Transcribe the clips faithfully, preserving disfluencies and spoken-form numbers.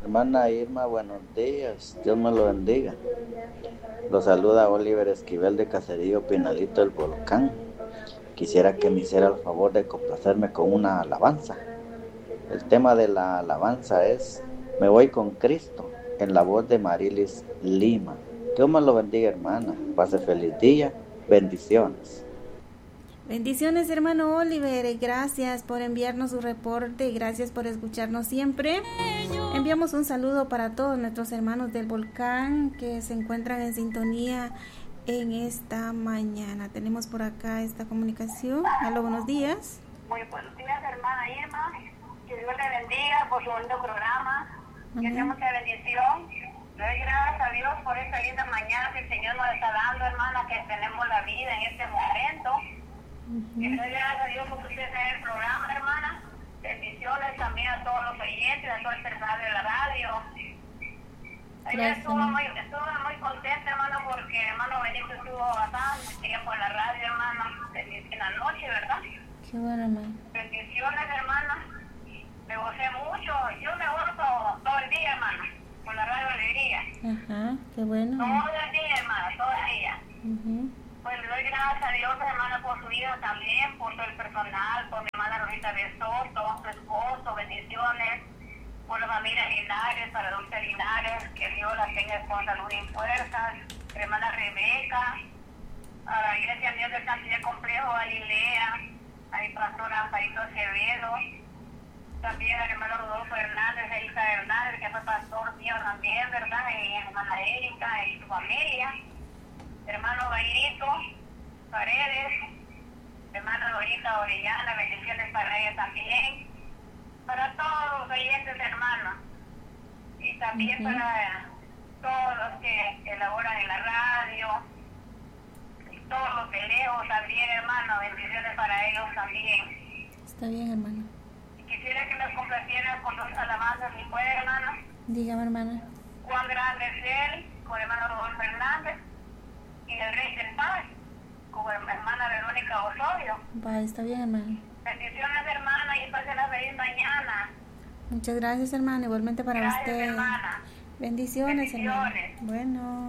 Hermana Irma, buenos días, Dios me lo bendiga. Lo saluda Oliver Esquivel de Caserío Pinalito del Volcán. Quisiera que me hiciera el favor de complacerme con una alabanza. El tema de la alabanza es Me voy con Cristo, en la voz de Marilis Lima. Dios me lo bendiga, hermana. Pase feliz día. Bendiciones. Bendiciones, hermano Oliver, gracias por enviarnos su reporte y gracias por escucharnos siempre. Enviamos un saludo para todos nuestros hermanos del Volcán que se encuentran en sintonía en esta mañana. Tenemos por acá esta comunicación. Hola, buenos días. Muy buenos días, hermana Irma. Que Dios le bendiga por su bonito programa. Uh-huh. Que sea mucha bendición. Le doy gracias a Dios por esta linda mañana que el Señor nos está dando, hermana, que tenemos la vida en este momento. Uh-huh. Y le doy gracias a Dios por usted hacer el programa, hermana. Bendiciones también a todos los oyentes, a todo el personal de la radio. Ayer estuvo muy, estuve muy contenta, hermano, porque hermano Benito estuvo bastante tiempo en la radio, hermano, en la noche, ¿verdad? Qué bueno, hermano. Bendiciones, hermana. Me gocé mucho. Yo me gozo todo el día, hermano, con la radio Alegría. Ajá, qué bueno. Todo el día, hermana, todo el día. Uh-huh. Pues le doy gracias a Dios, hermana, por su vida también, por todo el personal, por mi hermana Rosita de Soto, su esposo, bendiciones, por la familia Linares, para Dulce Linares, que Dios la tenga con salud y fuerzas, mi hermana Rebeca, a la Iglesia Dios del Santillo Complejo, Galilea, a mi pastora Amparito Acevedo, también al hermano Rodolfo Hernández, a Isa Hernández, que fue pastor mío también, ¿verdad? Y a hermana Erika y su familia. Hermano Bairito Paredes, hermana Lorita Orellana, bendiciones para ella también, para todos los oyentes, hermanos, y también uh-huh. para todos los que elaboran en la radio, y todos los de lejos también, hermano, bendiciones para ellos también. Está bien, hermano. Y quisiera que nos complacieran con dos alabanzas, si puede, hermano. Dígame, hermana. Cuán grande es Él, con hermano Rodolfo Hernández, y el Rey del Paz, con hermana Verónica Osorio. Va, está bien, hermano. Bendiciones, hermana, y pasen la feliz mañana. Muchas gracias, hermana, igualmente para gracias, usted. Hermana. Bendiciones, Bendiciones, hermana. Bueno.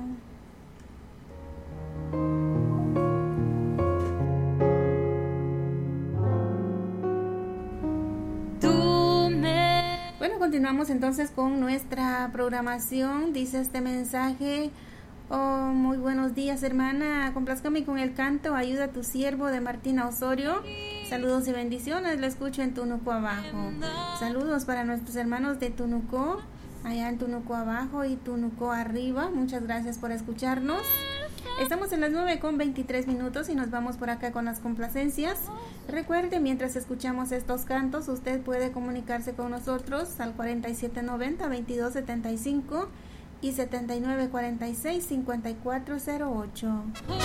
Bueno, continuamos entonces con nuestra programación. Dice este mensaje: oh, muy buenos días, hermana, complázcame con el canto Ayuda a tu siervo de Martina Osorio. Saludos y bendiciones, lo escucho en Tunuco Abajo. Saludos para nuestros hermanos de Tunuco, allá en Tunuco Abajo y Tunuco Arriba. Muchas gracias por escucharnos. Estamos en las nueve con veintitrés minutos y nos vamos por acá con las complacencias. Recuerde, mientras escuchamos estos cantos, usted puede comunicarse con nosotros al cuarenta y siete noventa, veintidós setenta y cinco y setenta y nueve cuarenta y seis, cincuenta y cuatro cero ocho.